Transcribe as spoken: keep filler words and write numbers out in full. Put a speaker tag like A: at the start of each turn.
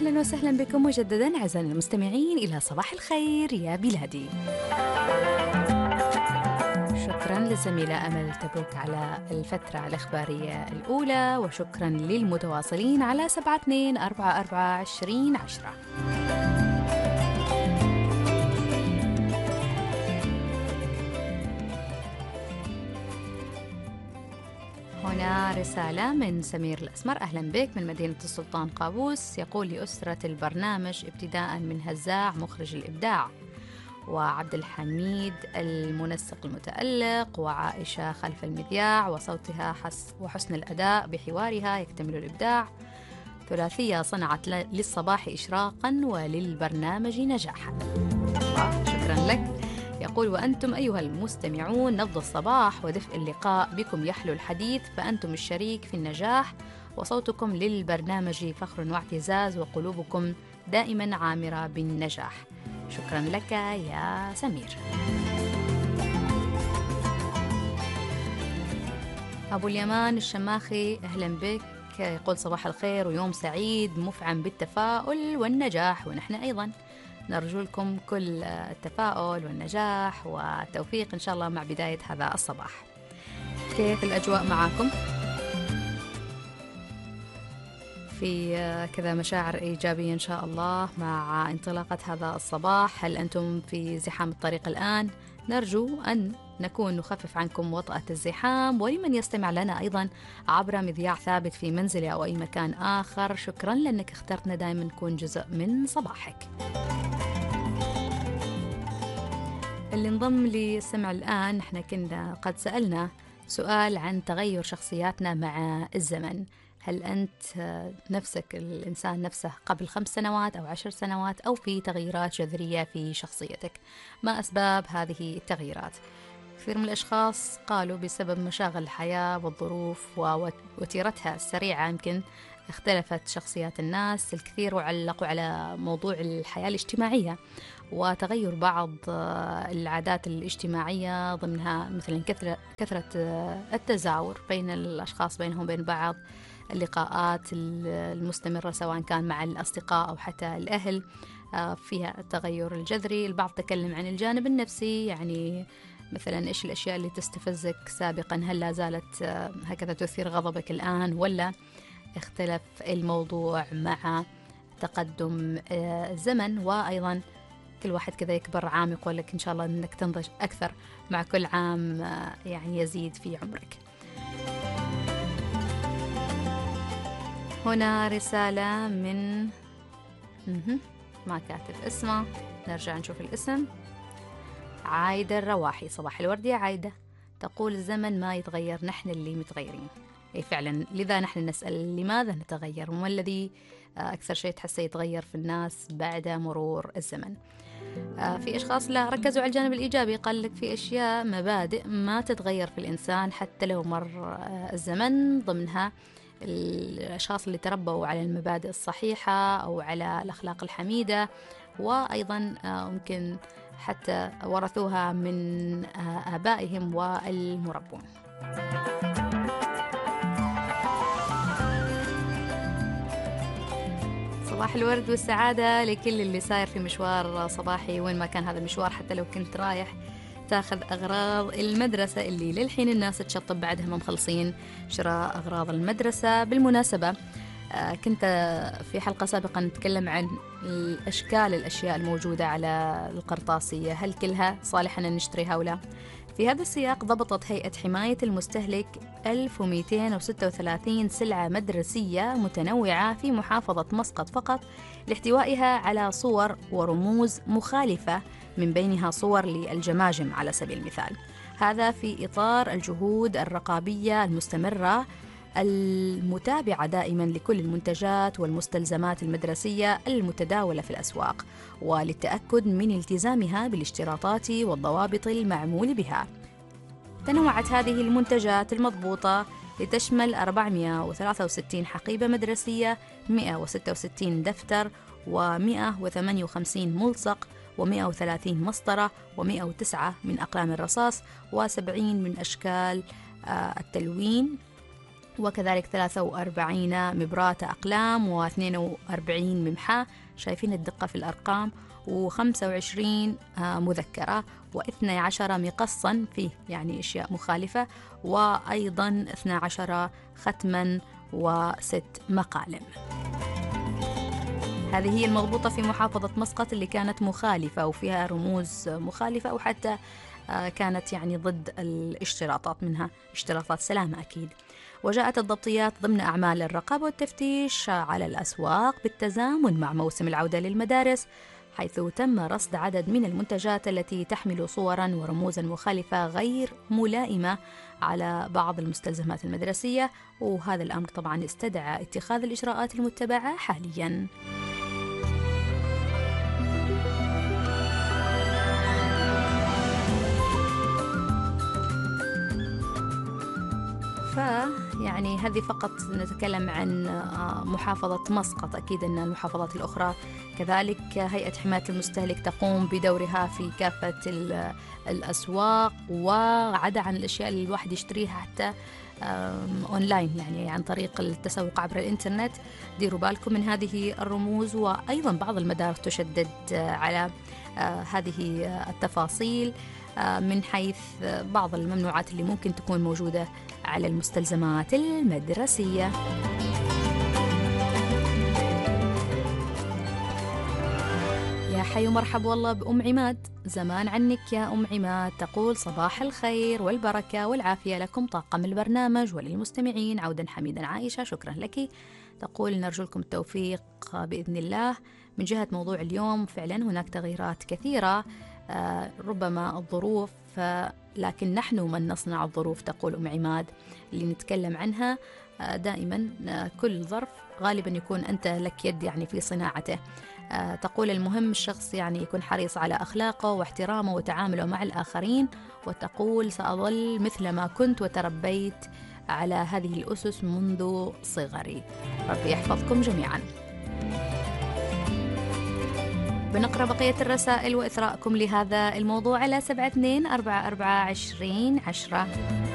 A: أهلا وسهلا بكم مجددا أعزائنا المستمعين إلى صباح الخير يا بلادي. شكرا للزميلة أمل تبروك على الفترة الإخبارية الأولى، وشكرا للمتواصلين على سبعة اثنين أربعة أربعة عشرين عشرة. هنا رسالة من سمير الأسمر، أهلا بك من مدينة السلطان قابوس. يقول لأسرة البرنامج ابتداء من هزاع مخرج الإبداع، وعبد الحميد المنسق المتألق، وعائشة خلف المذياع وصوتها حس وحسن الأداء بحوارها يكتمل الإبداع. ثلاثية صنعت للصباح إشراقا وللبرنامج نجاحا. شكرا لك. يقول وأنتم أيها المستمعون نبض الصباح ودفء اللقاء بكم يحلو الحديث، فأنتم الشريك في النجاح، وصوتكم للبرنامج فخر واعتزاز، وقلوبكم دائما عامرة بالنجاح. شكرا لك يا سمير. أبو اليمان الشماخي أهلا بك، يقول صباح الخير ويوم سعيد مفعم بالتفاؤل والنجاح، ونحن أيضا نرجو لكم كل التفاؤل والنجاح والتوفيق إن شاء الله مع بداية هذا الصباح. كيف الأجواء معاكم؟ في كذا مشاعر إيجابية إن شاء الله مع انطلاقة هذا الصباح. هل أنتم في زحام الطريق الآن؟ نرجو أن نكون نخفف عنكم وطأة الزحام، ولمن يستمع لنا أيضا عبر مذياع ثابت في منزلي أو أي مكان آخر، شكرا لأنك اخترتنا دائما نكون جزء من صباحك. اللي انضم للسمع الآن، احنا كنا قد سألنا سؤال عن تغير شخصياتنا مع الزمن. هل أنت نفسك الإنسان نفسه قبل خمس سنوات أو عشر سنوات، أو في تغييرات جذرية في شخصيتك؟ ما أسباب هذه التغييرات؟ كثير من الأشخاص قالوا بسبب مشاغل الحياة والظروف ووتيرتها السريعة يمكن اختلفت شخصيات الناس. الكثير علقوا على موضوع الحياة الاجتماعية وتغير بعض العادات الاجتماعية، ضمنها مثلا كثرة التزاور بين الأشخاص بينهم بين بعض، اللقاءات المستمرة سواء كان مع الأصدقاء أو حتى الأهل، فيها التغير الجذري. البعض تكلم عن الجانب النفسي، يعني مثلا إيش الأشياء اللي تستفزك سابقا، هل لا زالت هكذا تثير غضبك الآن، ولا اختلف الموضوع مع تقدم الزمن؟ وأيضا كل واحد كذا يكبر عام يقول لك إن شاء الله أنك تنضج أكثر مع كل عام يعني يزيد في عمرك. هنا رسالة من ما كاتب اسمه، نرجع نشوف الاسم. عايدة الرواحي، صباح الورد يا عايدة. تقول الزمن ما يتغير، نحن اللي متغيرين. أي فعلا، لذا نحن نسأل لماذا نتغير، وما الذي أكثر شيء تحسه يتغير في الناس بعد مرور الزمن. في أشخاص لا ركزوا على الجانب الإيجابي، قال لك في أشياء مبادئ ما تتغير في الإنسان حتى لو مر الزمن، ضمنها الأشخاص اللي تربوا على المبادئ الصحيحة أو على الأخلاق الحميدة، وأيضا ممكن حتى ورثوها من آبائهم والمربون. صباح الورد والسعادة لكل اللي صاير في مشوار صباحي وين ما كان هذا المشوار، حتى لو كنت رايح تاخذ أغراض المدرسة اللي للحين الناس تشطب بعدها ما مخلصين شراء أغراض المدرسة. بالمناسبة كنت في حلقة سابقة نتكلم عن الأشكال الأشياء الموجودة على القرطاسية، هل كلها صالحة أن نشتريها ولا؟ في هذا السياق ضبطت هيئة حماية المستهلك ألف ومئتين وستة وثلاثين سلعة مدرسية متنوعة في محافظة مسقط فقط، لاحتوائها على صور ورموز مخالفة، من بينها صور للجماجم على سبيل المثال. هذا في إطار الجهود الرقابية المستمرة المتابعة دائما لكل المنتجات والمستلزمات المدرسية المتداولة في الأسواق، وللتأكد من التزامها بالاشتراطات والضوابط المعمول بها. تنوعت هذه المنتجات المضبوطة لتشمل أربعمئة وثلاثة وستين حقيبة مدرسية، مئة وستة وستين دفتر، ومئة وثمانية وخمسين ملصق، ومئة وثلاثين مسطرة، ومئة وتسعة من أقلام الرصاص، وسبعين من أشكال التلوين، وكذلك ثلاثة وأربعين مبراة أقلام واثنين وأربعين ممحاة، شايفين الدقة في الأرقام، وخمسة وعشرين مذكرة، واثني عشر مقصا فيه يعني أشياء مخالفة، وأيضا اثني عشر ختما وست مقالم. هذه هي المضبوطة في محافظة مسقط اللي كانت مخالفة وفيها رموز مخالفة، وحتى كانت يعني ضد الاشتراطات، منها اشتراطات سلامة أكيد. وجاءت الضبطيات ضمن أعمال الرقابة والتفتيش على الأسواق بالتزامن مع موسم العودة للمدارس، حيث تم رصد عدد من المنتجات التي تحمل صورا ورموزا مخالفة غير ملائمة على بعض المستلزمات المدرسية، وهذا الأمر طبعا استدعى اتخاذ الإجراءات المتبعة حاليا. فيعني هذه فقط نتكلم عن محافظة مسقط، أكيد أن المحافظات الأخرى كذلك هيئة حماية المستهلك تقوم بدورها في كافة الأسواق، وعدا عن الأشياء اللي الواحد يشتريها حتى أونلاين، يعني عن طريق التسوق عبر الإنترنت. ديروا بالكم من هذه الرموز، وأيضا بعض المدارس تشدد على هذه التفاصيل من حيث بعض الممنوعات اللي ممكن تكون موجودة على المستلزمات المدرسية. يا حي ومرحب والله بأم عماد، زمان عنك يا أم عماد. تقول صباح الخير والبركة والعافية لكم طاقم البرنامج وللمستمعين، عودا حميدا. عائشة شكرا لك. تقول نرجو لكم التوفيق بإذن الله. من جهة موضوع اليوم فعلا هناك تغييرات كثيرة، آه ربما الظروف، آه لكن نحن من نصنع الظروف، تقول أم عماد، اللي نتكلم عنها آه دائما. آه كل ظرف غالبا يكون أنت لك يد يعني في صناعته. آه تقول المهم الشخص يعني يكون حريص على أخلاقه واحترامه وتعامله مع الآخرين، وتقول سأظل مثل ما كنت وتربيت على هذه الأسس منذ صغري. ربي يحفظكم جميعا. بنقرأ بقية الرسائل وإثراءكم لهذا الموضوع على سبعة اثنين أربعة أربعة عشرين عشرة.